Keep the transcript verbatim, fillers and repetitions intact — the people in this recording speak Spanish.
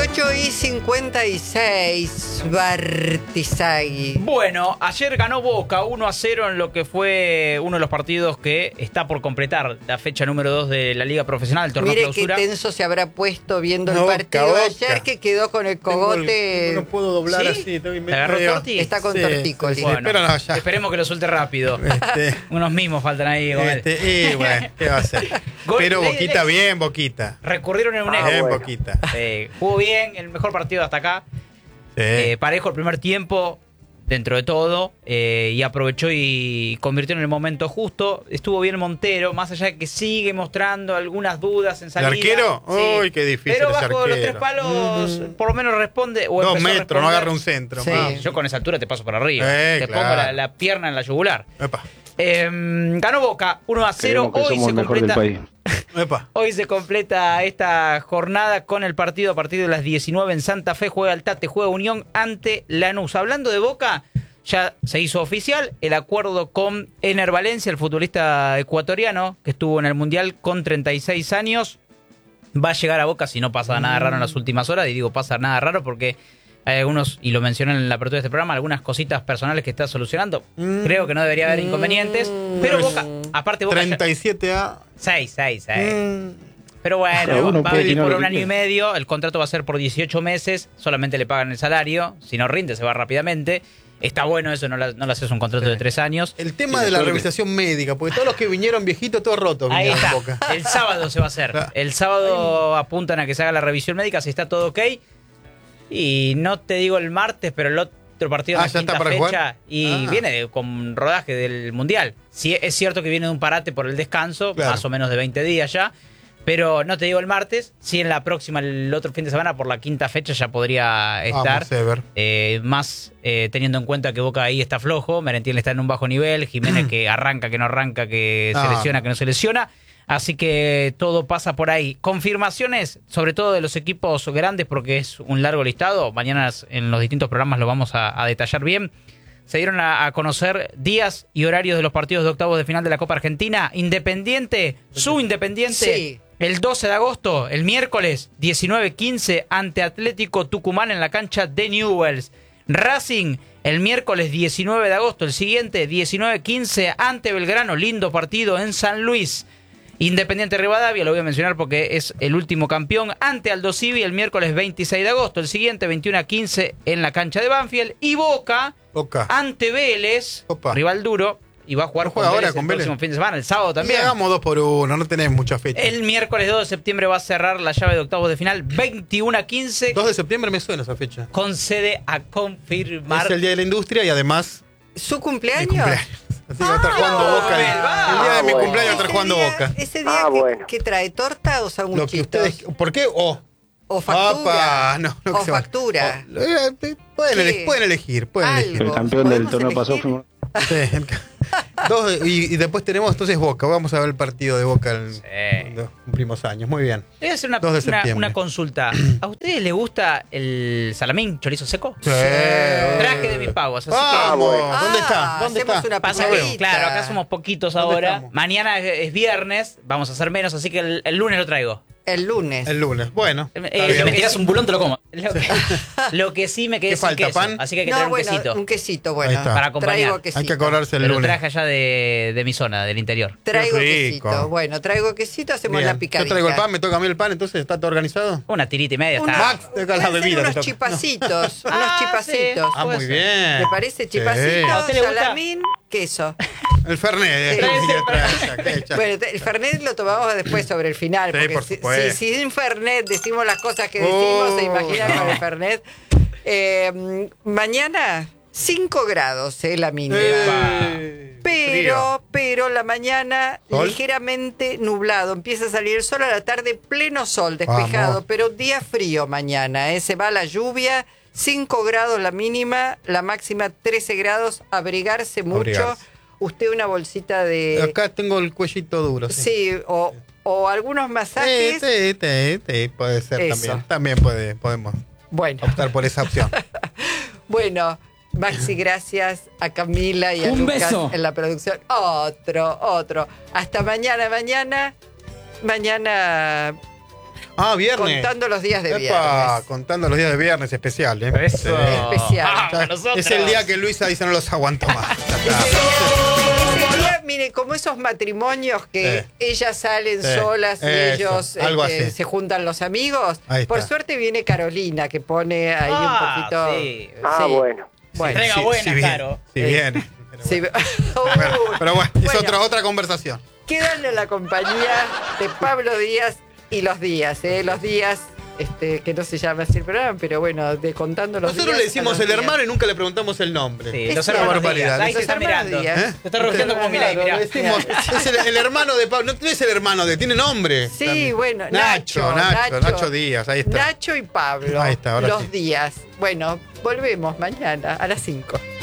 ocho y cincuenta y seis, Bartisagui. Bueno, ayer ganó Boca uno a cero en lo que fue uno de los partidos que está por completar la fecha número dos de la Liga Profesional, el torneo Mire clausura. qué tenso se habrá puesto viendo No, el partido Boca, ayer, Boca. que quedó con el cogote. El, no puedo doblar ¿Sí? así. Estoy ¿Te agarró medio- Torti? Está con Sí, tortícolis. sí, Bueno, espéralo allá. esperemos que lo suelte rápido. Este, Unos mimos faltan ahí. Gomel. este, y bueno, ¿qué va a hacer? Gol- Pero ley de Boquita, ley. bien, Boquita. Recurrieron en un bien, ex. bueno. Boquita. Eh, jugó bien, el mejor partido hasta acá. Sí. Eh, parejo el primer tiempo, dentro de todo, eh, y aprovechó y convirtió en el momento justo. Estuvo bien Montero, más allá de que sigue mostrando algunas dudas en ¿El salida. arquero? Sí. Uy, qué difícil Pero ese bajo los tres arquero. palos, Mm. por lo menos responde. O Dos empezó a metros, no responder. agarra un centro. Sí. más. Yo con esa altura te paso por arriba. Eh, te claro. pongo la, la pierna en la yugular. Epa, Eh, ganó Boca uno a cero. Creemos que Hoy somos se el mejor del completa. país. epa. Hoy se completa esta jornada con el partido a partir de las diecinueve en Santa Fe. Juega el Tate, juega Unión ante Lanús. Hablando de Boca, ya se hizo oficial el acuerdo con Ener Valencia, el futbolista ecuatoriano que estuvo en el Mundial con treinta y seis años. Va a llegar a Boca si no pasa nada raro en las últimas horas. Y digo pasa nada raro porque hay algunos, y lo mencioné en la apertura de este programa, algunas cositas personales que está solucionando. Mm. Creo que no debería haber inconvenientes. Pero Boca, aparte Boca... ya- treinta y siete A. seis, seis, seis. Mm. Pero bueno, Cada uno va a puede venir opinar por lo un que año y quiera. medio, el contrato va a ser por dieciocho meses, solamente le pagan el salario, si no rinde se va rápidamente. Está bueno eso, no le no le haces un contrato de tres años. El tema Sí, de la suerte. revisación médica, porque todos los que vinieron viejitos, todos rotos Ahí vinieron está, en Boca. el sábado se va a hacer. Ah. El sábado apuntan a que se haga la revisión médica, si está todo ok. Y no te digo el martes, pero el otro partido Ah, en la ¿ya está quinta para fecha jugar? y Ah. viene de- con rodaje del Mundial. Sí, es cierto que viene de un parate por el descanso, Claro. más o menos de veinte días ya. Pero no te digo el martes, sí en la próxima, el otro fin de semana, por la quinta fecha ya podría estar. Vamos, Ever. Eh, más eh, teniendo en cuenta que Boca ahí está flojo, Merentiel está en un bajo nivel, Jiménez que arranca, que no arranca, que se Ah. lesiona, que no se lesiona. Así que todo pasa por ahí. Confirmaciones, sobre todo de los equipos grandes, porque es un largo listado. Mañana en los distintos programas lo vamos a, a detallar bien. Se dieron a, a conocer días y horarios de los partidos de octavos de final de la Copa Argentina. Independiente, su Independiente. Sí. El doce de agosto, el miércoles, diecinueve quince, ante Atlético Tucumán en la cancha de Newell's. Racing, el miércoles diecinueve de agosto, el siguiente, diecinueve quince, ante Belgrano. Lindo partido en San Luis. Independiente Rivadavia, lo voy a mencionar porque es el último campeón, ante Aldo Civi el miércoles veintiséis de agosto. El siguiente, veintiuno a quince, en la cancha de Banfield. Y Boca, Boca. ante Vélez, Opa. rival duro. Y va a jugar ¿No juega con ahora Vélez con el Vélez? próximo fin de semana, el sábado Y también. hagamos dos por uno, no tenés mucha fecha. El miércoles dos de septiembre va a cerrar la llave de octavos de final, veintiuno a quince, dos de septiembre me suena esa fecha. con sede a confirmar. Es el Día de la Industria y además ¿Su mi cumpleaños? cumpleaños. Así que va a estar jugando Ah, Boca. El, va. el día de mi bueno. cumpleaños va a estar Ese jugando día- Boca. Ese día Ah, que, bueno. que trae torta o sanguchitos. Lo que ustedes. ¿Por qué? O. O factura. Opa, no, no, o que se va. factura. O- eh, eh, pueden, ¿Qué? elegir, pueden elegir. Pueden Algo. elegir. El campeón del ¿Podemos torneo pasado elegir? fuimos. Sí, el ca- dos de- y, y después tenemos entonces Boca. Vamos a ver el partido de Boca en Sí. cuando cumplimos años. Muy bien. Le voy a hacer una, dos de una- septiembre. una consulta. ¿A ustedes les gusta el salamín chorizo seco? Sí. Traje de mis pagos, así Vamos. que... Ah, ¿Dónde está? ¿Dónde hacemos está? una Pasa No que, veo. claro, acá somos poquitos ¿Dónde ahora. estamos? Mañana es, es viernes, vamos a hacer menos, así que el, el lunes lo traigo. El lunes. El lunes. Bueno. Eh, está eh, bien. me tirás un bulón, te lo como. Lo que, lo que sí me quedé ¿Qué sin falta, queso, pan? así que hay que no, traer un bueno, quesito. un quesito, Ahí bueno. está. Para acompañar. Traigo quesito. Hay que acordarse el Pero lunes. traje allá de, de mi zona, del interior. Traigo Qué rico. quesito. Bueno, traigo quesito, hacemos Bien. la Yo picadita. traigo el pan, me toca a mí el pan, entonces ¿está todo organizado? Una tirita y media Una- está. Max, te toca la pueden ser bebida, unos te toca. chipacitos, Ah, unos sí. chipacitos. Ah, puede muy ser. bien. ¿Le parece Sí. chipacito, ¿A usted le gusta? salamín, queso? El Fernet. eh, Sí. que quiere traer ya, que ya. Bueno, el Fernet lo tomamos después sobre el final. Sí, Porque por si, supuesto. si sin Fernet decimos las cosas que decimos, Oh, se imaginan no. con el Fernet. Eh, mañana, cinco grados, eh, la mínima. Eh, Pero, frío. pero la mañana ¿Sol? ligeramente nublado. Empieza a salir el sol, a la tarde pleno sol, despejado. Vamos. Pero día frío mañana. ¿eh? Se va la lluvia, cinco grados la mínima, la máxima trece grados. Abrigarse mucho. Abrigarse. Usted una bolsita de... Acá tengo el cuellito duro. Sí. Sí, o, o algunos Sí, masajes. sí, sí, sí, puede ser Eso. también. También puede, podemos Bueno, optar por esa opción. bueno, Maxi, gracias a Camila y a Un Lucas beso. en la producción. Otro, otro. Hasta mañana, mañana. Mañana. Ah, viernes. Contando los días de Epa, viernes. contando los días de viernes, especial, ¿eh? Eso. Sí. Especial. Ah, O sea, nosotros. es el día que Luisa dice no los aguanto más. Ya está. Ese día, mire, como esos matrimonios que Eh. ellas salen Eh. solas y Eso, ellos algo este, así. se juntan los amigos. Ahí Por está. suerte viene Carolina que pone ahí Ah, un poquito. sí. Ah, Sí. bueno. Bueno, Entrega Sí, buena, sí viene, Caro. sí Eh. viene. Pero sí. bueno. Uy. Pero bueno, es Bueno, otra, otra conversación. Quedan en la compañía de Pablo Díaz y los días, ¿eh? Los días, este, que no se llama así el programa, pero bueno, de contando los Nosotros días. le a decimos los el días. hermano y nunca le preguntamos el nombre. Sí, Es los una hermanos barbaridad. Díaz. Ahí Los se está hermanos mirando. Díaz. ¿Eh? Se está rodeando como Milei, Claro, mirá. le decimos, es el, el hermano de Pablo. No es el hermano de, tiene nombre. Sí, también. bueno, Nacho, Nacho, Nacho, Díaz, ahí está. Nacho y Pablo. Ahí está, ahora los sí. días. Bueno, volvemos mañana a las cinco.